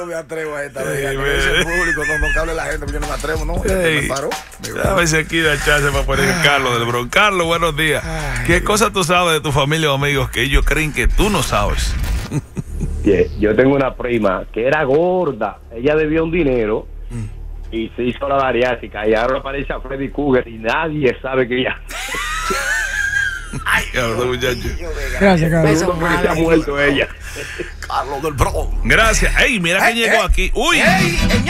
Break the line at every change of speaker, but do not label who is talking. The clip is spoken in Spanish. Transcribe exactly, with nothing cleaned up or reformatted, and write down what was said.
No me atrevo a esta vez. El público, no, no que hable la gente, porque yo no me atrevo, no. Hey, me paró.
A ver si aquí da chance para poner a Carlos del Bronx. Carlos, buenos días. Ay, ¿qué cosa tú sabes de tu familia o amigos que ellos creen que tú no sabes?
Yeah, yo tengo una prima que era gorda. Ella debía un dinero mm. y se hizo la bariátrica. Y ahora aparece a Freddy Krueger y nadie sabe que ella.
Ay, Carlos, muchacho.
Gracias, Carlos.
Se ha muerto ella.
Carlos del Bronx.
Gracias. Ey, mira que llegó aquí. Uy.
Ey,